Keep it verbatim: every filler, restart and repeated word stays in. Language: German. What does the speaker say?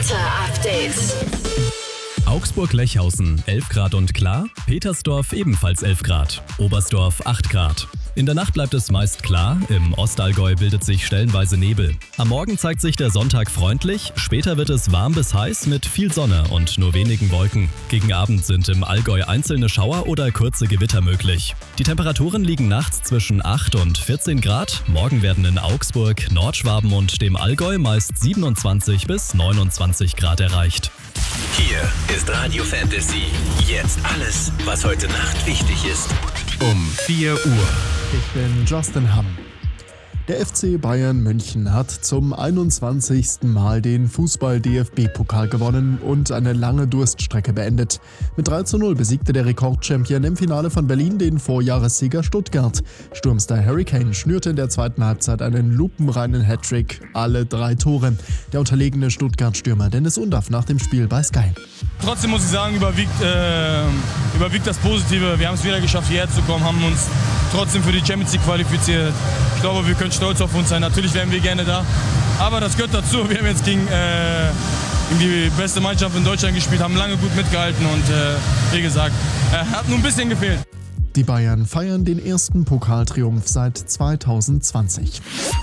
Update. Augsburg-Lechhausen elf Grad und klar, Petersdorf ebenfalls elf Grad, Oberstdorf acht Grad. In der Nacht bleibt es meist klar, im Ostallgäu bildet sich stellenweise Nebel. Am Morgen zeigt sich der Sonntag freundlich, später wird es warm bis heiß mit viel Sonne und nur wenigen Wolken. Gegen Abend sind im Allgäu einzelne Schauer oder kurze Gewitter möglich. Die Temperaturen liegen nachts zwischen acht und vierzehn Grad, morgen werden in Augsburg, Nordschwaben und dem Allgäu meist siebenundzwanzig bis neunundzwanzig Grad erreicht. Hier ist Radio Fantasy. Jetzt alles, was heute Nacht wichtig ist. Um vier Uhr. Ich bin Justin Hamm. Der F C Bayern München hat zum einundzwanzigsten Mal den Fußball-D F B-Pokal gewonnen und eine lange Durststrecke beendet. Mit drei zu null besiegte der Rekordchampion im Finale von Berlin den Vorjahressieger Stuttgart. Sturmstar Harry Kane schnürte in der zweiten Halbzeit einen lupenreinen Hattrick, alle drei Tore. Der unterlegene Stuttgart-Stürmer Dennis Undaff nach dem Spiel bei Sky. Trotzdem muss ich sagen, überwiegt, äh, überwiegt das Positive. Wir haben es wieder geschafft, hierher zu kommen, haben uns trotzdem für die Champions League qualifiziert. Ich glaube, wir können stolz auf uns sein. Natürlich wären wir gerne da, aber das gehört dazu. Wir haben jetzt gegen, äh, gegen die beste Mannschaft in Deutschland gespielt, haben lange gut mitgehalten und äh, wie gesagt, äh, hat nur ein bisschen gefehlt. Die Bayern feiern den ersten Pokaltriumph seit zweitausendzwanzig.